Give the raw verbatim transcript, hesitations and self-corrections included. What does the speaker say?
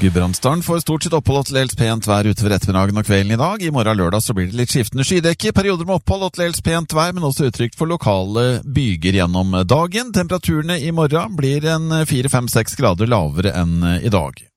Gudbrandsdalen får stort sett opphold og til dels pent vær utover ettermiddagen og kvelden i dag. I morgen lørdag så blir det litt skiftende skydekke, perioder med opphold og til dels pent vær, men også utrygt for lokale byger gjennom dagen. Temperaturene i morgen blir en fire fem seks grader lavere enn i dag.